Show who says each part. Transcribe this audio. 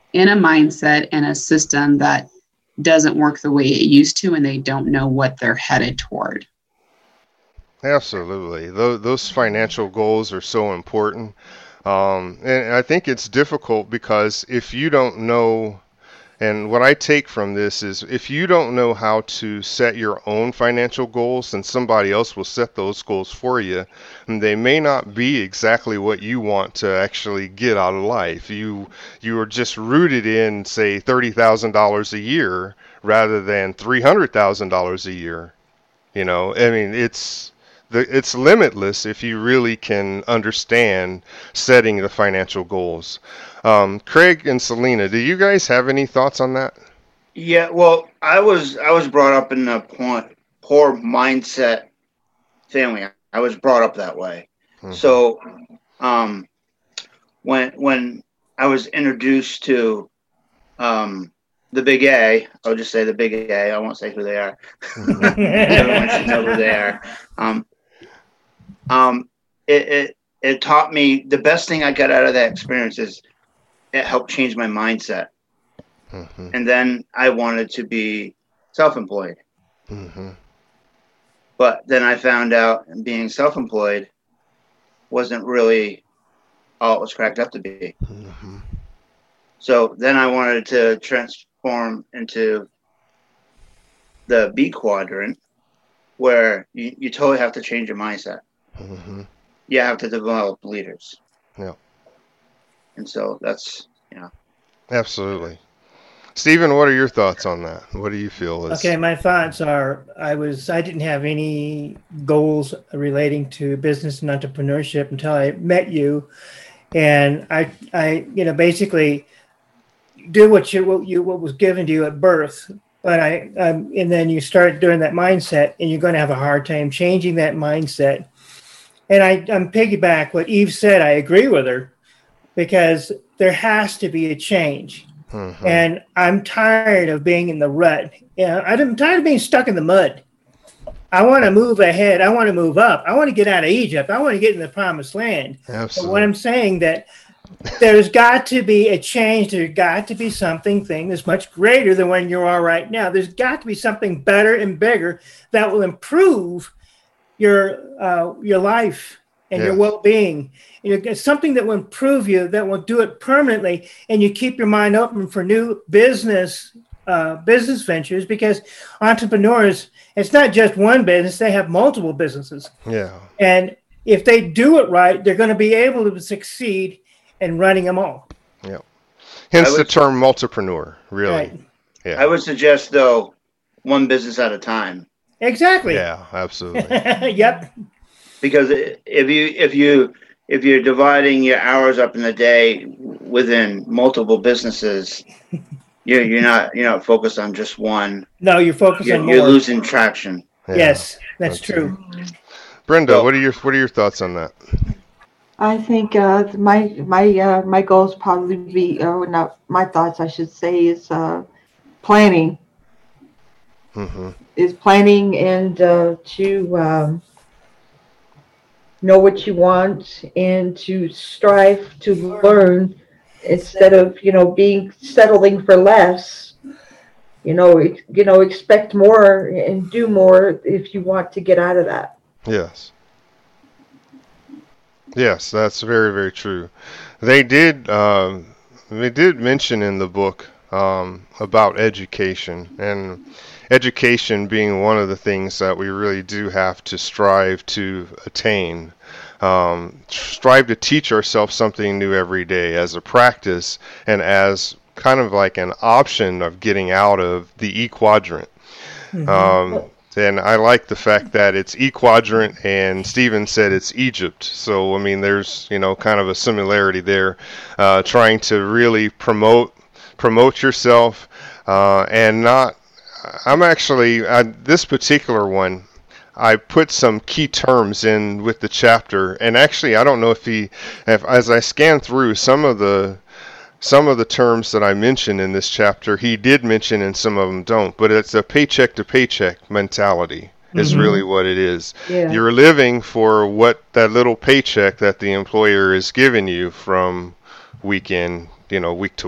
Speaker 1: in a mindset and a system that doesn't work the way it used to, and they don't know what they're headed toward.
Speaker 2: Absolutely. Those financial goals are so important. And I think it's difficult because if you don't know, and what I take from this is if you don't know how to set your own financial goals, then somebody else will set those goals for you. And they may not be exactly what you want to actually get out of life. You are just rooted in, say, $30,000 a year rather than $300,000 a year. I mean, it's limitless if you really can understand setting the financial goals. Craig and Selena, do you guys have any thoughts on that?
Speaker 3: Yeah, well, I was brought up in a poor mindset family. I was brought up that way. Mm-hmm. So, when I was introduced to the Big A, I'll just say the Big A. I won't say who they are. Everyone should know who they are. It taught me the best thing I got out of that experience is it helped change my mindset. Mm-hmm. And then I wanted to be self-employed. Mm-hmm. But then I found out being self-employed wasn't really all it was cracked up to be. Mm-hmm. So then I wanted to transform into the B quadrant, where you totally have to change your mindset. Mm-hmm. You have to develop leaders.
Speaker 2: Yeah.
Speaker 3: And so that's,
Speaker 2: Absolutely. Stephen, what are your thoughts on that? What do you feel is...
Speaker 4: Okay, my thoughts are I didn't have any goals relating to business and entrepreneurship until I met you. And I basically do what was given to you at birth. But and then you start doing that mindset, and you're going to have a hard time changing that mindset. And I'm piggyback what Eve said. I agree with her, because there has to be a change. Mm-hmm. And I'm tired of being in the rut. I'm tired of being stuck in the mud. I want to move ahead. I want to move up. I want to get out of Egypt. I want to get in the promised land.
Speaker 2: Absolutely.
Speaker 4: But what I'm saying that there's got to be a change. There's got to be something that's much greater than where you are right now. There's got to be something better and bigger that will improve your life and your well-being. Something that will improve you, that will do it permanently, and you keep your mind open for new business ventures, because entrepreneurs, it's not just one business, they have multiple businesses.
Speaker 2: Yeah.
Speaker 4: And if they do it right, they're going to be able to succeed in running them all.
Speaker 2: Yeah. Hence the term multipreneur, really.
Speaker 4: Right.
Speaker 2: Yeah.
Speaker 3: I would suggest, though, one business at a time.
Speaker 4: Exactly.
Speaker 2: Yeah, absolutely.
Speaker 4: Yep.
Speaker 3: Because if you're dividing your hours up in the day within multiple businesses, you're not focused on just one.
Speaker 4: No, you're focused on more.
Speaker 3: You're losing traction.
Speaker 4: Yeah, yes, that's true.
Speaker 2: Brenda, what are your thoughts on that?
Speaker 5: I think my goals probably be not my thoughts, I should say, is planning. Mm-hmm. Is planning and to know what you want and to strive to learn instead of being settling for less. Expect more and do more if you want to get out of that.
Speaker 2: Yes. Yes, that's very, very true. They did mention in the book about education, and education being one of the things that we really do have to strive to attain. Strive to teach ourselves something new every day as a practice and as kind of like an option of getting out of the E quadrant. Mm-hmm. And I like the fact that it's E quadrant, and Stephen said it's Egypt. So, I mean, there's, kind of a similarity there, trying to really promote yourself, and not, this particular one, I put some key terms in with the chapter, and actually, I don't know if as I scan through some of the terms that I mentioned in this chapter, he did mention, and some of them don't. But it's a paycheck to paycheck mentality is mm-hmm. really what it is. Yeah. You're living for what that little paycheck that the employer is giving you from week to